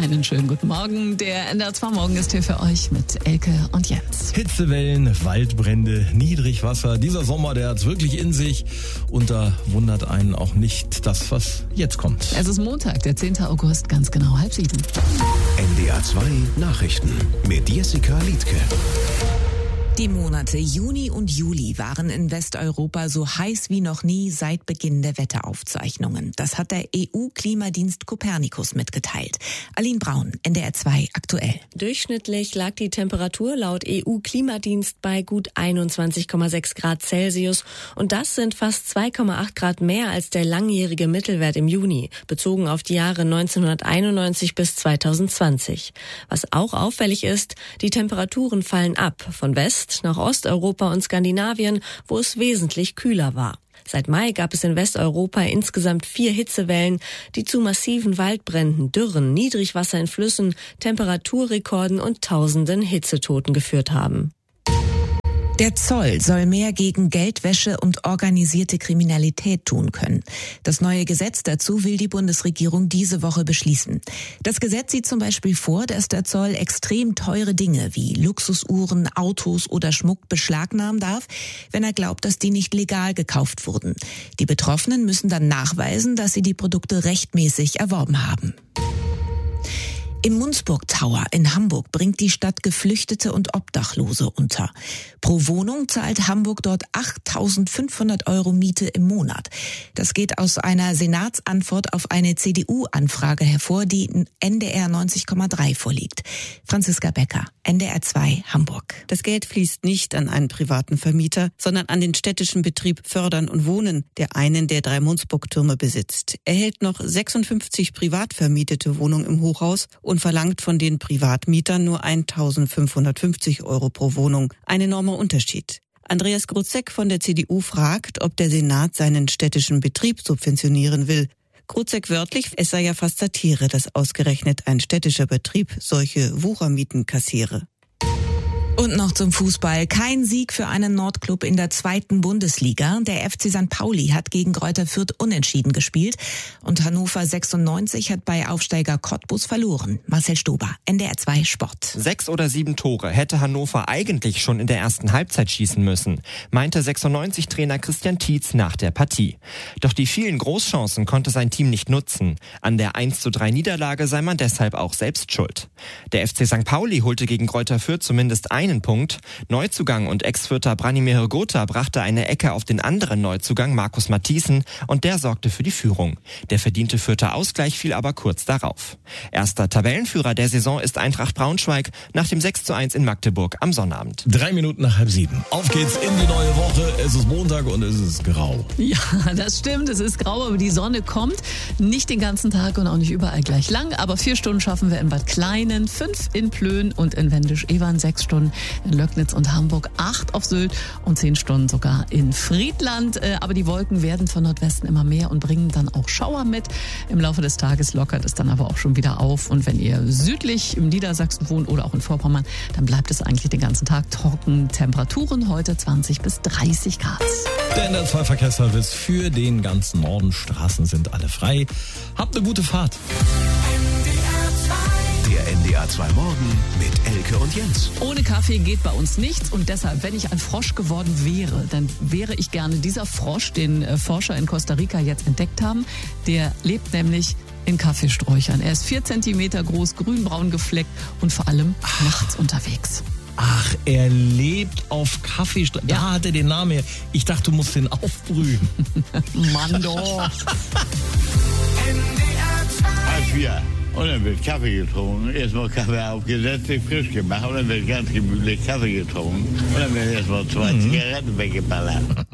Einen schönen guten Morgen. Der NDR 2 Morgen ist hier für euch mit Elke und Jens. Hitzewellen, Waldbrände, Niedrigwasser. Dieser Sommer, der hat's wirklich in sich. Und da wundert einen auch nicht das, was jetzt kommt. Es ist Montag, der 10. August, ganz genau 6:30. NDR 2 Nachrichten mit Jessica Liedtke. Die Monate Juni und Juli waren in Westeuropa so heiß wie noch nie seit Beginn der Wetteraufzeichnungen. Das hat der EU-Klimadienst Copernicus mitgeteilt. Aline Braun, NDR 2 aktuell. Durchschnittlich lag die Temperatur laut EU-Klimadienst bei gut 21,6 Grad Celsius. Und das sind fast 2,8 Grad mehr als der langjährige Mittelwert im Juni, bezogen auf die Jahre 1991 bis 2020. Was auch auffällig ist, die Temperaturen fallen ab von West nach Osteuropa und Skandinavien, wo es wesentlich kühler war. Seit Mai gab es in Westeuropa insgesamt 4 Hitzewellen, die zu massiven Waldbränden, Dürren, Niedrigwasser in Flüssen, Temperaturrekorden und tausenden Hitzetoten geführt haben. Der Zoll soll mehr gegen Geldwäsche und organisierte Kriminalität tun können. Das neue Gesetz dazu will die Bundesregierung diese Woche beschließen. Das Gesetz sieht zum Beispiel vor, dass der Zoll extrem teure Dinge wie Luxusuhren, Autos oder Schmuck beschlagnahmen darf, wenn er glaubt, dass die nicht legal gekauft wurden. Die Betroffenen müssen dann nachweisen, dass sie die Produkte rechtmäßig erworben haben. Im Munzburg Tower in Hamburg bringt die Stadt Geflüchtete und Obdachlose unter. Pro Wohnung zahlt Hamburg dort 8.500 € Miete im Monat. Das geht aus einer Senatsantwort auf eine CDU-Anfrage hervor, die NDR 90,3 vorliegt. Franziska Becker, NDR 2 Hamburg. Das Geld fließt nicht an einen privaten Vermieter, sondern an den städtischen Betrieb Fördern und Wohnen, der einen der 3 Munzburg-Türme besitzt. Er hält noch 56 privat vermietete Wohnungen im Hochhaus und verlangt von den Privatmietern nur 1.550 € pro Wohnung. Ein enormer Unterschied. Andreas Gruzek von der CDU fragt, ob der Senat seinen städtischen Betrieb subventionieren will. Gruzek wörtlich, es sei ja fast Satire, dass ausgerechnet ein städtischer Betrieb solche Wuchermieten kassiere. Und noch zum Fußball. Kein Sieg für einen Nordklub in der 2. Bundesliga. Der FC St. Pauli hat gegen Greuther Fürth unentschieden gespielt und Hannover 96 hat bei Aufsteiger Cottbus verloren. Marcel Stober, NDR 2 Sport. 6 oder 7 Tore hätte Hannover eigentlich schon in der ersten Halbzeit schießen müssen, meinte 96-Trainer Christian Tietz nach der Partie. Doch die vielen Großchancen konnte sein Team nicht nutzen. An der 1:3 Niederlage sei man deshalb auch selbst schuld. Der FC St. Pauli holte gegen Greuther Fürth zumindest einen Punkt. Neuzugang und Ex-Fürther Branimir Hrgota brachte eine Ecke auf den anderen Neuzugang Markus Matthiesen und der sorgte für die Führung. Der verdiente Fürther Ausgleich fiel aber kurz darauf. Erster Tabellenführer der Saison ist Eintracht Braunschweig nach dem 6:1 in Magdeburg am Sonnabend. 3 Minuten nach 6:30. Auf geht's in die neue Woche. Es ist Montag und es ist grau. Ja, das stimmt. Es ist grau, aber die Sonne kommt. Nicht den ganzen Tag und auch nicht überall gleich lang. Aber 4 Stunden schaffen wir in Bad Kleinen, 5 in Plön und in Wendisch-Evern, 6 Stunden in Löcknitz und Hamburg, 8 auf Sylt und 10 Stunden sogar in Friedland. Aber die Wolken werden von Nordwesten immer mehr und bringen dann auch Schauer mit. Im Laufe des Tages lockert es dann aber auch schon wieder auf. Und wenn ihr südlich im Niedersachsen wohnt oder auch in Vorpommern, dann bleibt es eigentlich den ganzen Tag trocken. Temperaturen heute 20 bis 30 Grad. Der NDR 2 Verkehrsservice für den ganzen Norden. Straßen sind alle frei. Habt eine gute Fahrt. Der NDR 2 Morgen mit Elke und Jens. Ohne Kaffee geht bei uns nichts und deshalb, wenn ich ein Frosch geworden wäre, dann wäre ich gerne dieser Frosch, den Forscher in Costa Rica jetzt entdeckt haben. Der lebt nämlich in Kaffeesträuchern. Er ist 4 Zentimeter groß, grünbraun gefleckt und vor allem nachts unterwegs. Ach, er lebt auf Kaffeesträuchern. Ja. Da hat er den Namen her. Ich dachte, du musst den aufbrühen. Mann doch. Ja. Und dann wird Kaffee getrunken, erstmal Kaffee aufgesetzt, frisch gemacht und dann wird ganz gemütlich Kaffee getrunken und dann werden erstmal 2 Zigaretten weggeballert.